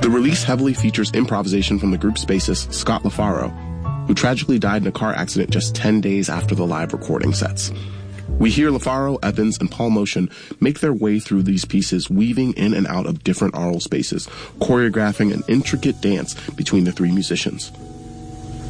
The release heavily features improvisation from the group's bassist, Scott LaFaro, who tragically died in a car accident just 10 days after the live recording sets. We hear LaFaro, Evans, and Paul Motion make their way through these pieces, weaving in and out of different aural spaces, choreographing an intricate dance between the three musicians.